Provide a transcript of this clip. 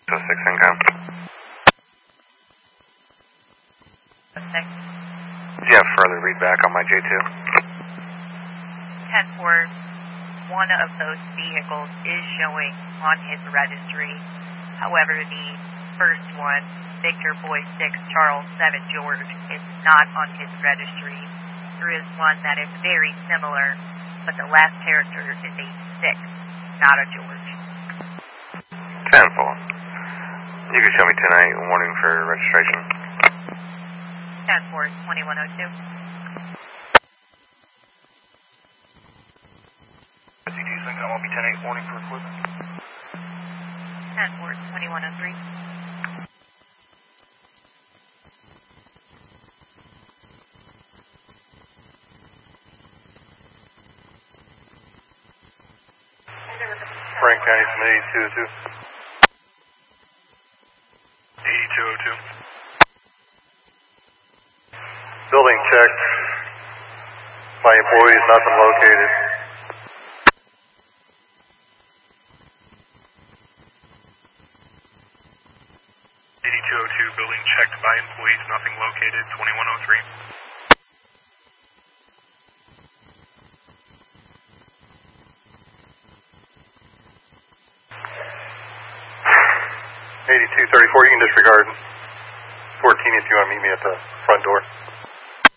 So 6 income. 6. Do you have further read back on my J2? 10-4, one of those vehicles is showing on his registry. However, the first one, Victor Boy 6, Charles 7, George, is not on his registry. There is one that is very similar, but the last character is a 6, not a George. 10-4. You can show me tonight warning for registration. 10-4, 2102. SCT Sync, I'll be 10-8 warning for equipment. 10-4, 2103. Frank County from 8202. 8202. Building checked by employees, nothing located. 8202, building checked by employees, nothing located, 2103. 8234, you can disregard 14 if you want to meet me at the front door.